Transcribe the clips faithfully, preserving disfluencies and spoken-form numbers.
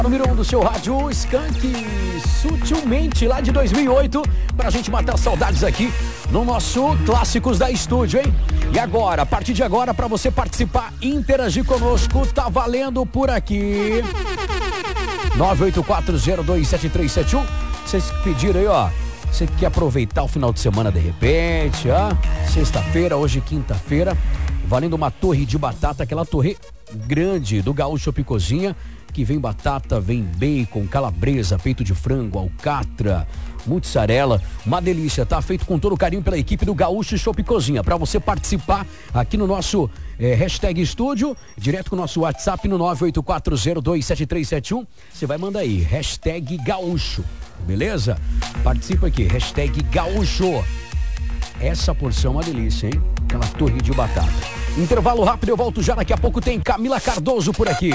Número um do seu rádio, Skank, Sutilmente, lá de dois mil e oito, pra gente matar saudades aqui no nosso Clássicos da Estúdio, hein? E agora, a partir de agora, pra você participar e interagir conosco, tá valendo por aqui. nove oito quatro zero dois sete três sete um. Vocês pediram aí, ó. Você quer aproveitar o final de semana de repente, ó. Sexta-feira, hoje quinta-feira, valendo uma torre de batata, aquela torre grande do Gaúcho Shop Cozinha, que vem batata, vem bacon, calabresa, peito de frango, alcatra, mussarela, uma delícia, tá? Feito com todo o carinho pela equipe do Gaúcho Shop Cozinha. Para você participar aqui no nosso é, hashtag estúdio, direto com o nosso WhatsApp no nove oito quatro zero dois sete três sete um, você vai mandar aí, hashtag gaúcho, beleza? Participa aqui, hashtag gaúcho. Essa porção é uma delícia, hein? Aquela torre de batata. Intervalo rápido, eu volto já, daqui a pouco tem Camila Cardoso por aqui.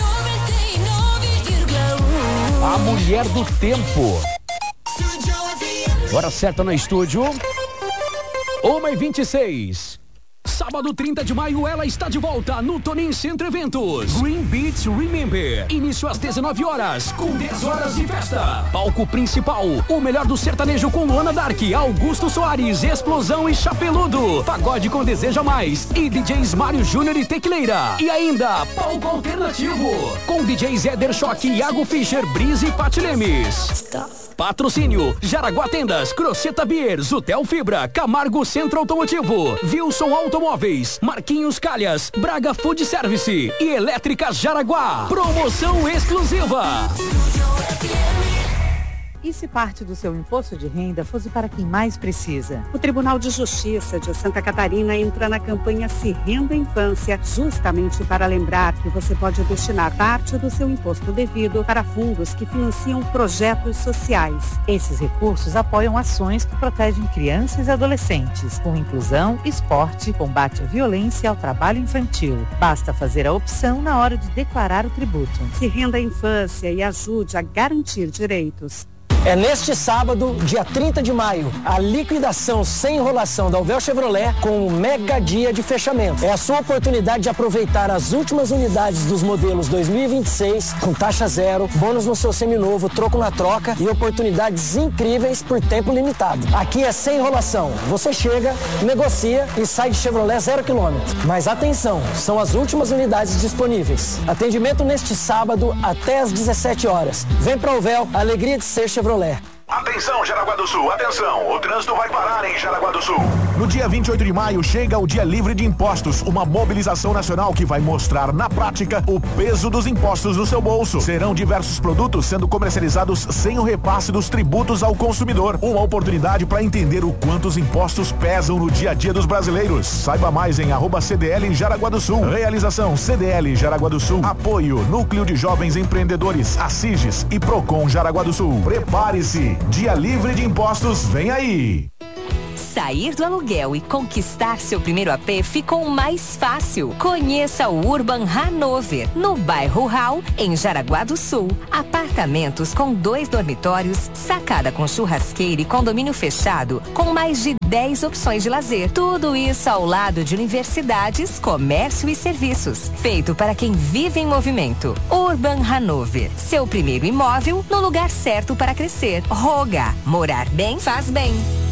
A mulher do tempo. Hora certa no estúdio. uma e vinte e seis. Sábado trinta de maio, ela está de volta no Tonin Centro Eventos. Green Beats Remember. Início às dezenove horas, com dez horas de festa. Palco principal, o melhor do sertanejo com Luana Dark, Augusto Soares, Explosão e Chapeludo. Pagode com Deseja Mais e D Js Mário Júnior e Tecleira. E ainda, palco alternativo, com D Js Éder Choque, Iago Fischer, Brise e Pati Lemes. Patrocínio, Jaraguá Tendas, Croceta Beer, Zutel Fibra, Camargo Centro Automotivo, Wilson Automóveis, Marquinhos Calhas, Braga Food Service e Elétricas Jaraguá. Promoção exclusiva. E se parte do seu imposto de renda fosse para quem mais precisa? O Tribunal de Justiça de Santa Catarina entra na campanha Se Renda Infância, justamente para lembrar que você pode destinar parte do seu imposto devido para fundos que financiam projetos sociais. Esses recursos apoiam ações que protegem crianças e adolescentes, com inclusão, esporte, combate à violência e ao trabalho infantil. Basta fazer a opção na hora de declarar o tributo. Se renda a infância e ajude a garantir direitos. É neste sábado, dia trinta de maio, a liquidação sem enrolação da Uvel Chevrolet com um mega dia de fechamento. É a sua oportunidade de aproveitar as últimas unidades dos modelos dois mil e vinte e seis com taxa zero, bônus no seu seminovo, troco na troca e oportunidades incríveis por tempo limitado. Aqui é sem enrolação. Você chega, negocia e sai de Chevrolet zero quilômetro. Mas atenção, são as últimas unidades disponíveis. Atendimento neste sábado até às dezessete horas. Vem pra Uvel, a alegria de ser Chevrolet. Atenção, Jaraguá do Sul, atenção, o trânsito vai parar em Jaraguá do Sul. No dia vinte e oito de maio chega o Dia Livre de Impostos, uma mobilização nacional que vai mostrar na prática o peso dos impostos no seu bolso. Serão diversos produtos sendo comercializados sem o repasse dos tributos ao consumidor. Uma oportunidade para entender o quanto os impostos pesam no dia a dia dos brasileiros. Saiba mais em arroba C D L Jaraguá do Sul. Realização C D L Jaraguá do Sul. Apoio Núcleo de Jovens Empreendedores, Assiges e Procon Jaraguá do Sul. Prepare-se. Dia Livre de Impostos, vem aí! Sair do aluguel e conquistar seu primeiro A P ficou mais fácil. Conheça o Urban Hanover, no bairro Rural, em Jaraguá do Sul. Apartamentos com dois dormitórios, sacada com churrasqueira e condomínio fechado, com mais de dez opções de lazer. Tudo isso ao lado de universidades, comércio e serviços. Feito para quem vive em movimento. Urban Hanover, seu primeiro imóvel no lugar certo para crescer. Roga, morar bem faz bem.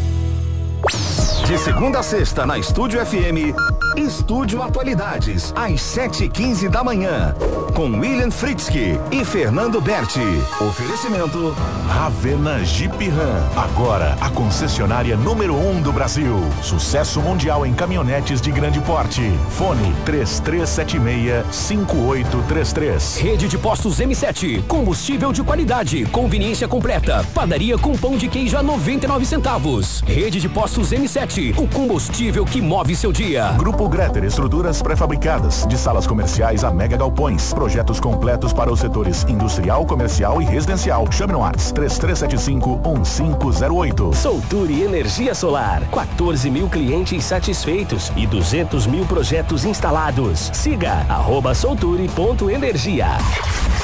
De segunda a sexta, na Estúdio F M, Estúdio Atualidades, às sete e quinze da manhã, com William Fritzky e Fernando Berti. Oferecimento Ravena Jeep Ram, agora a concessionária número um do Brasil. Sucesso mundial em caminhonetes de grande porte. Fone três três sete seis, cinco oito três três. Rede de postos M sete, combustível de qualidade, conveniência completa, padaria com pão de queijo a noventa e nove centavos. Rede de postos M sete, o combustível que move seu dia. Grupo Greter, estruturas pré-fabricadas, de salas comerciais a mega galpões. Projetos completos para os setores industrial, comercial e residencial. Chame no WhatsApp três três sete cinco, um cinco zero oito. Solturi Energia Solar, quatorze mil clientes satisfeitos e duzentos mil projetos instalados. Siga arroba solturi ponto energia.